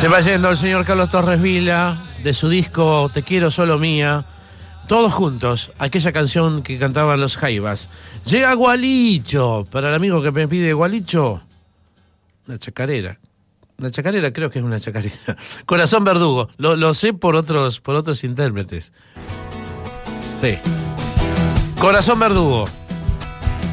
Se va yendo el señor Carlos Torres Vila de su disco Te quiero solo mía. Todos juntos, aquella canción que cantaban los Jaivas. Llega Gualicho, para el amigo que me pide Gualicho, una chacarera. Una chacarera, creo que es una chacarera. Corazón Verdugo, lo sé por otros intérpretes. Sí. Corazón Verdugo.